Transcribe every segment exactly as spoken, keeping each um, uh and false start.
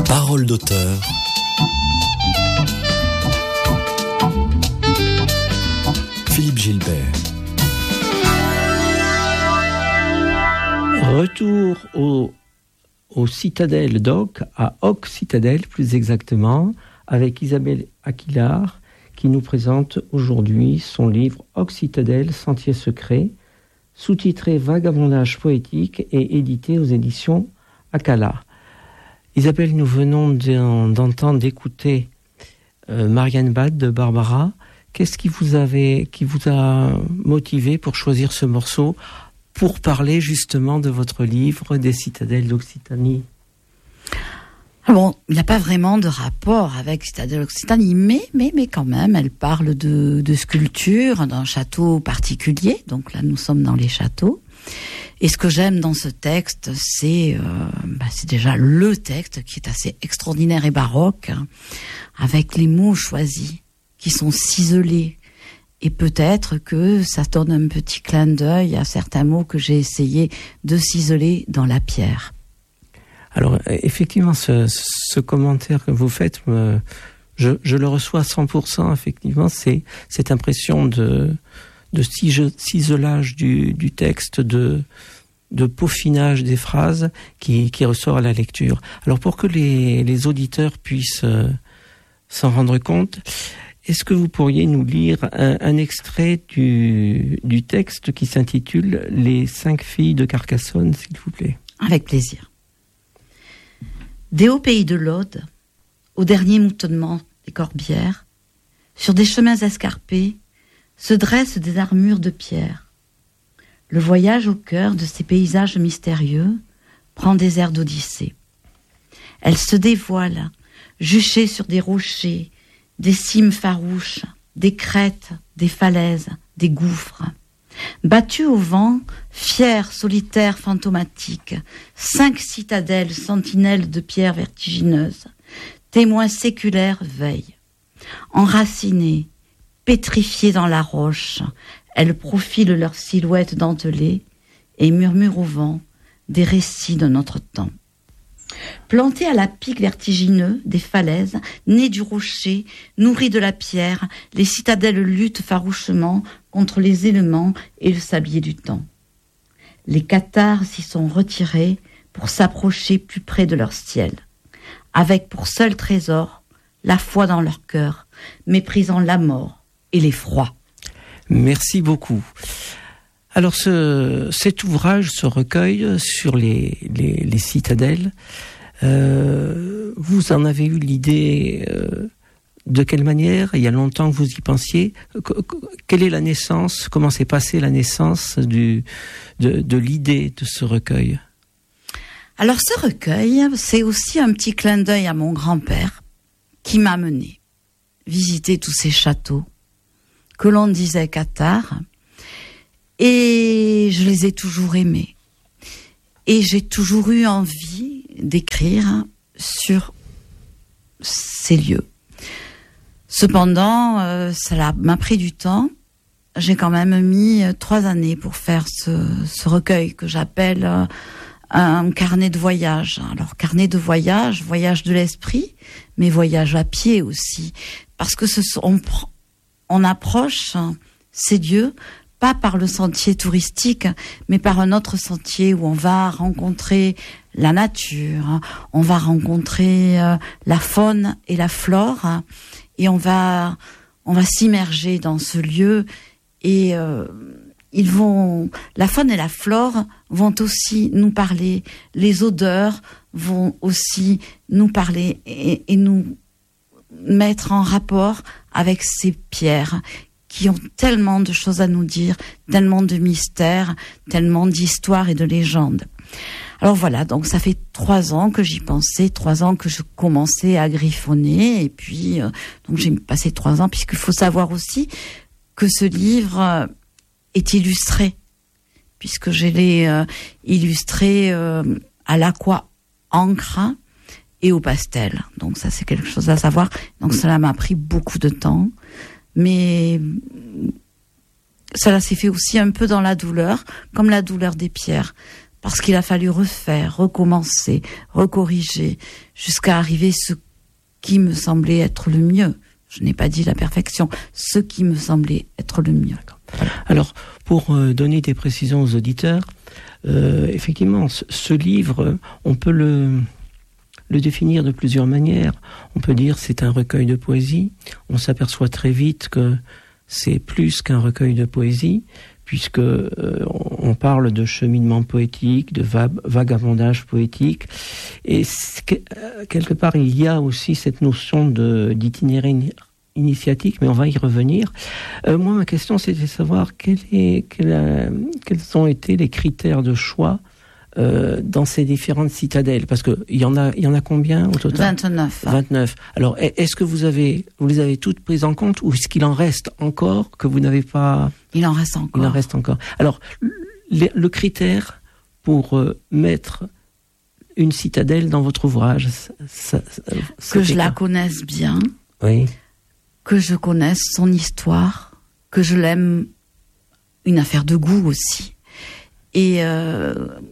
Parole d'auteur. Philippe Gilbert. Retour au, au Citadelle d'Oc, à Oc Citadelle plus exactement, avec Isabelle Aquilar, qui nous présente aujourd'hui son livre Oc Citadelle, Sentier secret, sous-titré Vagabondage poétique et édité aux éditions Akala. Isabelle, nous venons d'entendre, d'écouter euh, Marianne Bad de Barbara. Qu'est-ce qui vous avait, qui vous a motivé pour choisir ce morceau pour parler justement de votre livre des citadelles d'Occitanie? Bon, il n'y a pas vraiment de rapport avec Citadelle d'Occitanie, mais, mais, mais quand même, elle parle de, de sculpture, d'un château particulier. Donc là, nous sommes dans les châteaux. Et ce que j'aime dans ce texte, c'est, euh, bah, c'est déjà le texte qui est assez extraordinaire et baroque, hein, avec les mots choisis qui sont ciselés. Et peut-être que ça donne un petit clin d'œil à certains mots que j'ai essayé de ciseler dans la pierre. Alors, effectivement, ce, ce commentaire que vous faites, me, je, je le reçois à cent pour cent, effectivement, c'est cette impression de, de ciselage du, du texte, de, de peaufinage des phrases qui, qui ressort à la lecture. Alors, pour que les, les auditeurs puissent euh, s'en rendre compte, est-ce que vous pourriez nous lire un, un extrait du, du texte qui s'intitule « Les cinq filles de Carcassonne », s'il vous plaît? Avec plaisir. Des hauts pays de l'Aude, au dernier moutonnement des corbières, sur des chemins escarpés, se dressent des armures de pierre. Le voyage au cœur de ces paysages mystérieux prend des airs d'Odyssée. Elles se dévoilent, juchées sur des rochers, des cimes farouches, des crêtes, des falaises, des gouffres. Battues au vent, fières, solitaires, fantomatiques, cinq citadelles sentinelles de pierres vertigineuses, témoins séculaires veillent. Enracinées, pétrifiées dans la roche, elles profilent leurs silhouettes dentelées et murmurent au vent des récits de notre temps. Plantées à la pic vertigineux des falaises, nées du rocher, nourries de la pierre, les citadelles luttent farouchement contre les éléments et le sablier du temps. Les cathares s'y sont retirés pour s'approcher plus près de leur ciel, avec pour seul trésor la foi dans leur cœur, méprisant la mort et l'effroi. Merci beaucoup. Alors ce, cet ouvrage, ce recueil sur les, les, les citadelles, euh, vous en avez eu l'idée euh, de quelle manière? Il y a longtemps que vous y pensiez. Quelle est la naissance? Comment s'est passée la naissance du, de, de l'idée de ce recueil? Alors ce recueil, c'est aussi un petit clin d'œil à mon grand-père qui m'a mené visiter tous ces châteaux que l'on disait cathares. Et je les ai toujours aimés. Et j'ai toujours eu envie d'écrire sur ces lieux. Cependant, euh, ça m'a pris du temps. J'ai quand même mis trois années pour faire ce, ce recueil que j'appelle euh, un carnet de voyage. Alors, carnet de voyage, voyage de l'esprit, mais voyage à pied aussi. Parce que ce sont, on, on approche ces lieux pas par le sentier touristique, mais par un autre sentier où on va rencontrer la nature, on va rencontrer euh, la faune et la flore, et on va on va s'immerger dans ce lieu. Et euh, ils vont, la faune et la flore vont aussi nous parler, les odeurs vont aussi nous parler et, et nous mettre en rapport avec ces pierres qui ont tellement de choses à nous dire, tellement de mystères, tellement d'histoires et de légendes. Alors voilà, donc ça fait trois ans que j'y pensais, trois ans que je commençais à griffonner, et puis euh, donc j'ai passé trois ans, puisqu'il faut savoir aussi que ce livre euh, est illustré, puisque je l'ai euh, illustré euh, à l'aqua encre et au pastel. Donc ça, c'est quelque chose à savoir. Donc cela m'a pris beaucoup de temps. Mais cela s'est fait aussi un peu dans la douleur, comme la douleur des pierres. parce qu'il a fallu refaire, recommencer, recorriger, jusqu'à arriver ce qui me semblait être le mieux. Je n'ai pas dit la perfection, ce qui me semblait être le mieux. Alors, pour euh, donner des précisions aux auditeurs, euh, effectivement, ce, ce livre, on peut le, le définir de plusieurs manières. On peut dire c'est un recueil de poésie. On s'aperçoit très vite que c'est plus qu'un recueil de poésie, puisque euh, on parle de cheminement poétique, de va- vagabondage poétique, et que, euh, quelque part il y a aussi cette notion de, d'itinéraire initiatique, mais on va y revenir. Euh, moi, ma question, c'était de savoir quel est, quel a, quels ont été les critères de choix euh, dans ces différentes citadelles, parce que il y en a, il y en a combien au total ? vingt-neuf. vingt-neuf. Alors, est-ce que vous avez, vous les avez toutes prises en compte, ou est-ce qu'il en reste encore que vous n'avez pas ? Il en reste encore. Il en reste encore. Alors, le, le critère pour euh, mettre une citadelle dans votre ouvrage, ça, ça, que je la connaisse bien. Oui. Que je connaisse son histoire, que je l'aime, une affaire de goût aussi, et euh,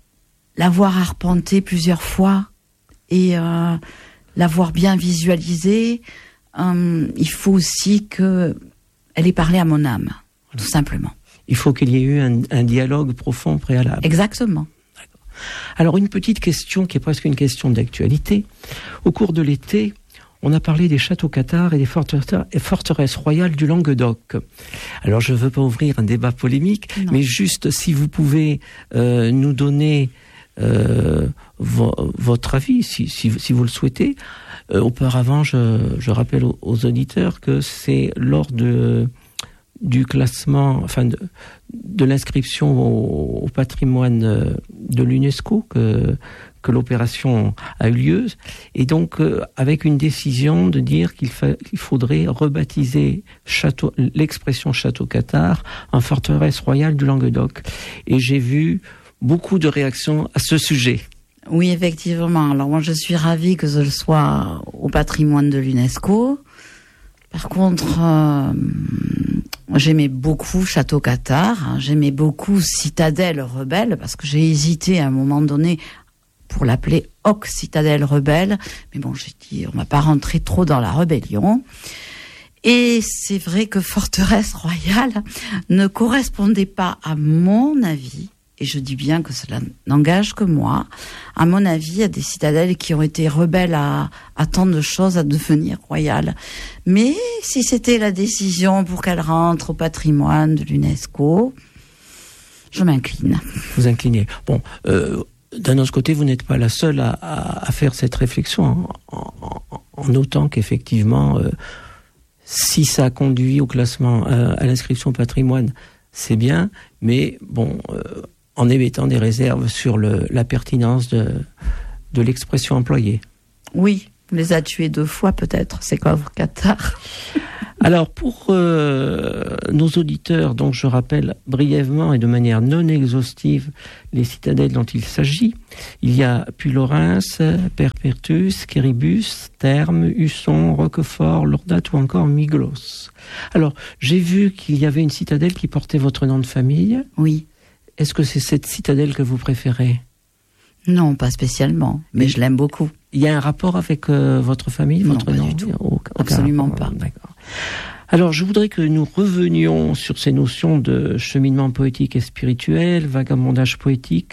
l'avoir arpentée plusieurs fois et euh, l'avoir bien visualisée. Euh, il faut aussi que elle ait parlé à mon âme, tout simplement. Il faut qu'il y ait eu un, un dialogue profond préalable. Exactement. D'accord. Alors une petite question qui est presque une question d'actualité. Au cours de l'été, on a parlé des châteaux cathares et des forteresses royales du Languedoc. Alors, je ne veux pas ouvrir un débat polémique, non. mais juste si vous pouvez euh, nous donner euh, vo- votre avis, si, si, si vous le souhaitez. Euh, auparavant, je, je rappelle aux, aux auditeurs que c'est lors de, du classement, enfin de, de l'inscription au, au patrimoine de l'UNESCO que que l'opération a eu lieu, et donc euh, avec une décision de dire qu'il, fa- qu'il faudrait rebaptiser château, l'expression château cathare en forteresse royale du Languedoc. Et j'ai vu beaucoup de réactions à ce sujet. Oui, effectivement. Alors moi, je suis ravie que ce soit au patrimoine de l'UNESCO. Par contre, euh, j'aimais beaucoup Château Cathare, hein, j'aimais beaucoup Citadelle Rebelle, parce que j'ai hésité à un moment donné pour l'appeler Hoc Citadelle Rebelle. Mais bon, j'ai dit, on ne va pas rentrer trop dans la rébellion. Et c'est vrai que Forteresse Royale ne correspondait pas, à mon avis, et je dis bien que cela n'engage que moi, à mon avis, à des citadelles qui ont été rebelles à, à tant de choses à devenir royales. Mais si c'était la décision pour qu'elle rentre au patrimoine de l'UNESCO, je m'incline. Vous inclinez. Bon, euh, d'un autre côté, vous n'êtes pas la seule à, à, à faire cette réflexion, en, en, en notant qu'effectivement, euh, si ça conduit au classement, euh, à l'inscription au patrimoine, c'est bien, mais bon, euh, en émettant des réserves sur le, la pertinence de, de l'expression employée. Oui, on les a tués deux fois peut-être, ces pauvres cathares. Alors, pour euh, nos auditeurs, donc je rappelle brièvement et de manière non exhaustive les citadelles dont il s'agit. Il y a Puy-Laurens, Perpertus, Quéribus, Thermes, Husson, Roquefort, Lordat ou encore Miglos. Alors, j'ai vu qu'il y avait une citadelle qui portait votre nom de famille. Oui. Est-ce que c'est cette citadelle que vous préférez ? Non, pas spécialement, mais, mais je l'aime beaucoup. Il y a un rapport avec euh, votre famille, non, votre pas nom du tout. Aucun, Absolument aucun pas. D'accord. Alors, je voudrais que nous revenions sur ces notions de cheminement poétique et spirituel, vagabondage poétique,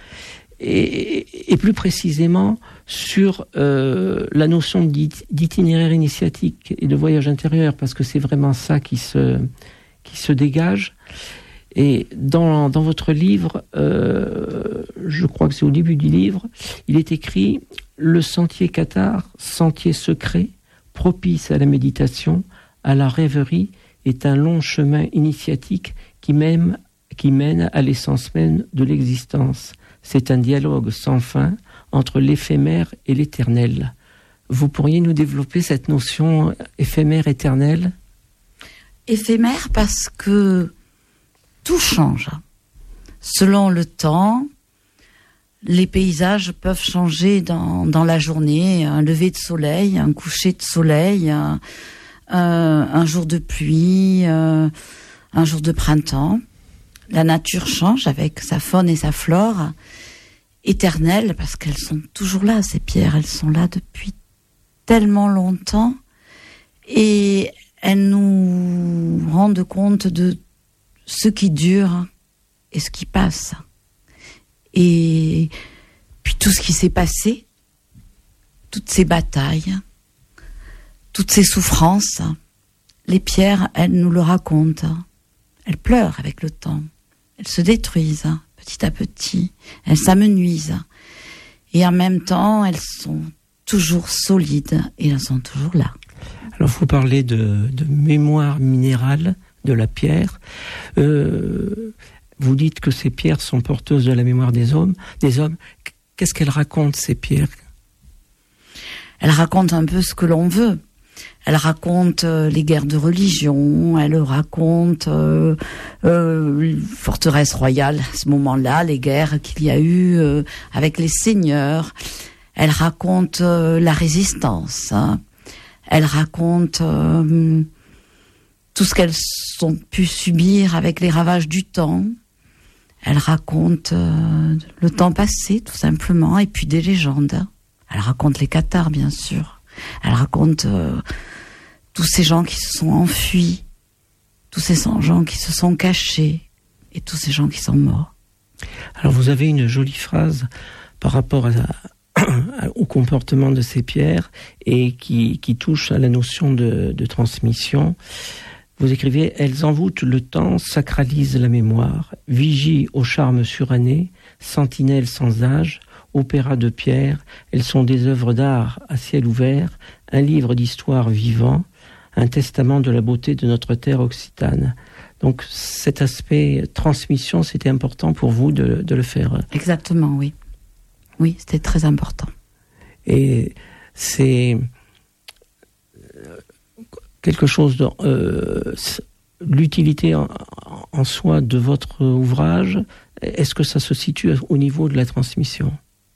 et, et plus précisément sur euh, la notion d'itinéraire initiatique et de voyage intérieur, parce que c'est vraiment ça qui se, qui se dégage. Et dans, dans votre livre, euh, je crois que c'est au début du livre, il est écrit « Le sentier cathare, sentier secret, propice à la méditation, à la rêverie, est un long chemin initiatique qui mène, qui mène à l'essence même de l'existence. C'est un dialogue sans fin entre l'éphémère et l'éternel. » Vous pourriez nous développer cette notion éphémère-éternelle ? Éphémère parce que tout change. Selon le temps, les paysages peuvent changer dans, dans la journée. Un lever de soleil, un coucher de soleil, un, un, un jour de pluie, un, un jour de printemps. La nature change avec sa faune et sa flore. éternelles, parce qu'elles sont toujours là, ces pierres, elles sont là depuis tellement longtemps, et elles nous rendent compte de ce qui dure et ce qui passe. Et puis tout ce qui s'est passé, toutes ces batailles, toutes ces souffrances, les pierres, elles nous le racontent. Elles pleurent avec le temps. Elles se détruisent petit à petit. Elles s'amenuisent. Et en même temps, elles sont toujours solides et elles sont toujours là. Alors, vous parlez de, de mémoire minérale de la pierre. Euh, vous dites que ces pierres sont porteuses de la mémoire des hommes. Des hommes. Qu'est-ce qu'elles racontent, ces pierres ? Elles racontent un peu ce que l'on veut. Elles racontent euh, les guerres de religion, elles racontent euh, euh, forteresse royale, à ce moment-là, les guerres qu'il y a eu euh, avec les seigneurs. Elles racontent euh, la résistance. Hein. Elles racontent euh, tout ce qu'elles ont pu subir avec les ravages du temps. Elles racontent euh, le temps passé, tout simplement, et puis des légendes. Elles racontent les cathares, bien sûr. Elles racontent euh, tous ces gens qui se sont enfuis, tous ces gens qui se sont cachés, et tous ces gens qui sont morts. Alors vous avez une jolie phrase par rapport à, à, au comportement de ces pierres et qui, qui touche à la notion de, de transmission. Vous écrivez « Elles envoûtent le temps, sacralisent la mémoire, vigient au charme suranné, sentinelles sans âge, opéra de pierre, elles sont des œuvres d'art à ciel ouvert, un livre d'histoire vivant, un testament de la beauté de notre terre occitane. » Donc cet aspect transmission, c'était important pour vous de, de le faire. Exactement, oui. Oui, c'était très important. Et c'est quelque chose de... Euh, l'utilité en, en soi de votre ouvrage, est-ce que ça se situe au niveau de la transmission ?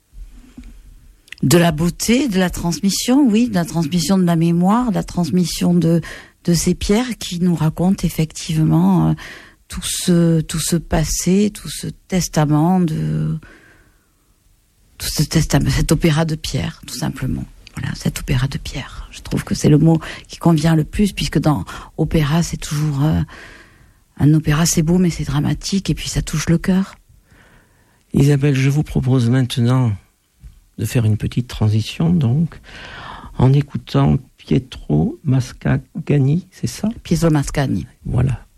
De la beauté, de la transmission, oui, de la transmission de la mémoire, de la transmission de, de ces pierres qui nous racontent effectivement euh, tout ce, tout ce passé, tout ce testament de, tout ce testament, cet opéra de pierre, tout simplement. Voilà, cet opéra de pierre. Je trouve que c'est le mot qui convient le plus, puisque dans opéra, c'est toujours, euh, un opéra c'est beau, mais c'est dramatique, et puis ça touche le cœur. Isabelle, je vous propose maintenant de faire une petite transition, donc, en écoutant Pietro Mascagni, c'est ça ? Pietro Mascagni. Voilà.